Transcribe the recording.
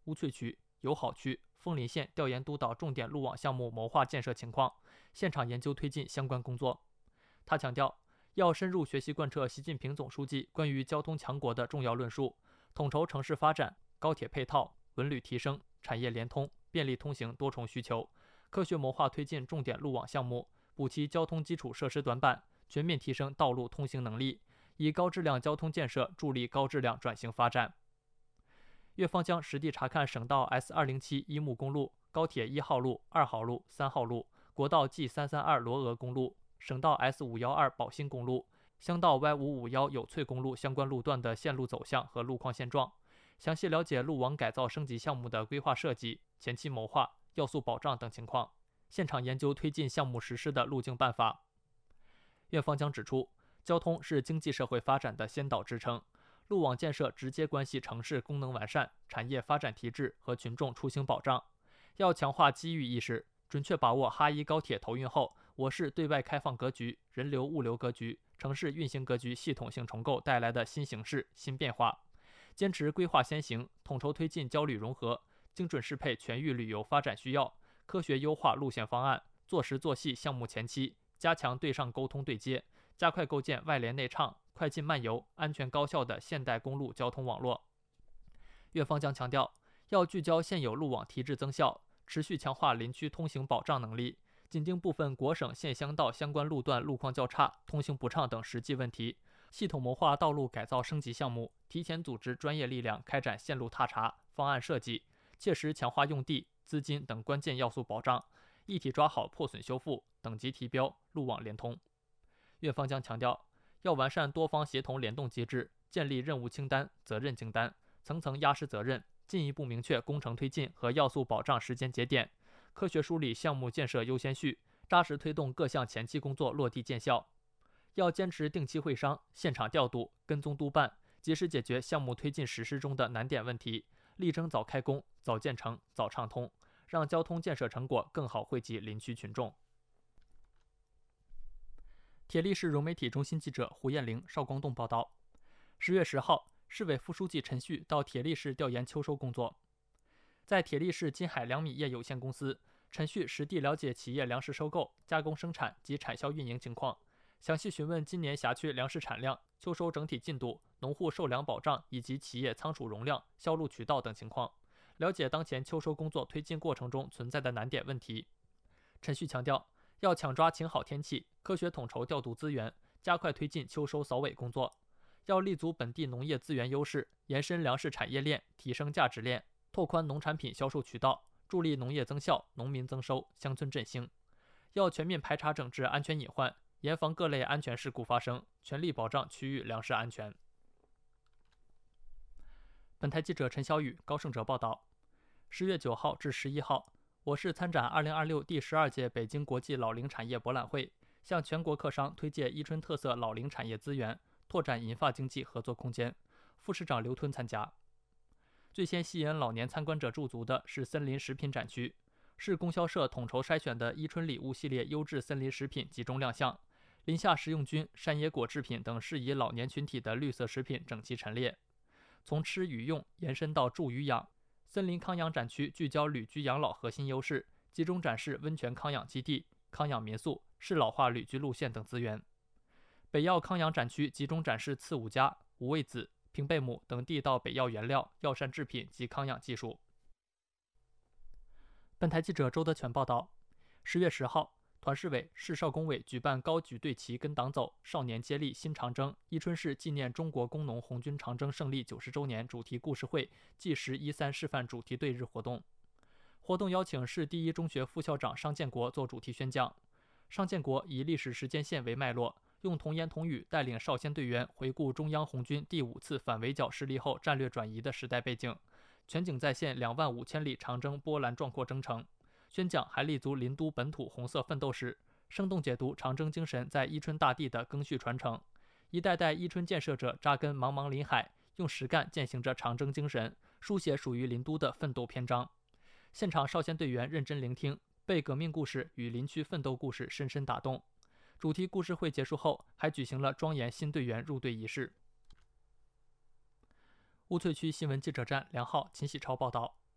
乌翠区、友好区、枫林县调研督导重点路网项目谋划建设情况，现场研究推进相关工作。他强调，要深入学习贯彻习近平总书记关于交通强国的重要论述，统筹城市发展、高铁配套、文旅提升、产业联通、便利通行多重需求，科学谋划推进重点路网项目，补齐交通基础设施短板，全面提升道路通行能力，以高质量交通建设助力高质量转型发展。岳方将实地查看省道 S207 伊木公路、高铁1号路、2号路、3号路、国道 G332 罗峨公路、省道 S512 宝兴公路、乡道 Y551 有翠公路相关路段的线路走向和路况现状，详细了解路网改造升级项目的规划设计、前期谋划、要素保障等情况，现场研究推进项目实施的路径办法。岳方将指出，交通是经济社会发展的先导支撑，路网建设直接关系城市功能完善、产业发展提质和群众出行保障。要强化机遇意识，准确把握哈一高铁投运后我市对外开放格局、人流物流格局、城市运行格局系统性重构带来的新形势、新变化，坚持规划先行，统筹推进交旅融合，精准适配全域旅游发展需要，科学优化路线方案，做实做细项目前期，加强对上沟通对接，加快构建外联内畅、快进慢游、安全高效的现代公路交通网络。岳方将强调，要聚焦现有路网提质增效，持续强化林区通行保障能力，紧盯部分国省县乡道相关路段路况较差、通行不畅等实际问题，系统谋划道路改造升级项目，提前组织专业力量开展线路踏查、方案设计，切实强化用地、资金等关键要素保障，一体抓好破损修复、等级提标、路网联通。岳方将强调，要完善多方协同联动机制，建立任务清单、责任清单，层层压实责任，进一步明确工程推进和要素保障时间节点，科学梳理项目建设优先序，扎实推动各项前期工作落地见效。要坚持定期会商、现场调度、跟踪督办，及时解决项目推进实施中的难点问题，力争早开工、早建成、早畅通，让交通建设成果更好惠及林区群众。铁力市融媒体中心记者胡艳玲、邵光栋报道，10月10号，市委副书记陈旭到铁力市调研秋收工作。在铁力市金海粮米业有限公司，陈旭实地了解企业粮食收购、加工生产及产销运营情况，详细询问今年辖区粮食产量、秋收整体进度、农户受粮保障以及企业仓储容量、销路渠道等情况，了解当前秋收工作推进过程中存在的难点问题。陈旭强调，要抢抓晴好天气，科学统筹调度资源，加快推进秋收扫尾工作。要立足本地农业资源优势，延伸粮食产业链，提升价值链，拓宽农产品销售渠道，助力农业增效、农民增收、乡村振兴。要全面排查整治安全隐患，严防各类安全事故发生，全力保障区域粮食安全。本台记者陈小雨、高胜哲报道，10月9号至11号，我市参展2026第12届北京国际老龄产业博览会，向全国客商推介伊春特色老龄产业资源，拓展银发经济合作空间。副市长刘吞参加。最先吸引老年参观者驻足的是森林食品展区，市供销社统筹筛选的伊春礼物系列优质森林食品集中亮相，林下食用菌、山野果制品等适宜老年群体的绿色食品整齐陈列。从吃与用延伸到住与养，森林康养展区聚焦旅居养老核心优势，集中展示温泉康养基地、康养民宿、适老化旅居路线等资源。北药康养展区集中展示刺五加、五味子、平贝母等地道北药原料、药膳制品及康养技术。本台记者周德全报道，10月10号，团市委、市少工委举办高举队旗跟党走，少年接力新长征伊春市纪念中国工农红军长征胜利90周年主题故事会暨时13示范主题队日活动。活动邀请市第一中学副校长商建国做主题宣讲。商建国以历史时间线为脉络，用童言童语带领少先队员回顾中央红军第5次反围剿失利后战略转移的时代背景，全景再现25000里长征波澜壮阔征程。宣讲还立足林都本土红色奋斗史，生动解读长征精神在伊春大地的更续传承。一代代伊春建设者扎根茫茫林海，用实干践行着长征精神，书写属于林都的奋斗篇章。现场少先队员认真聆听，被革命故事与林区奋斗故事深深打动。主题故事会结束后，还举行了庄严新队员入队仪式。乌翠区新闻记者站梁浩、秦喜超报道。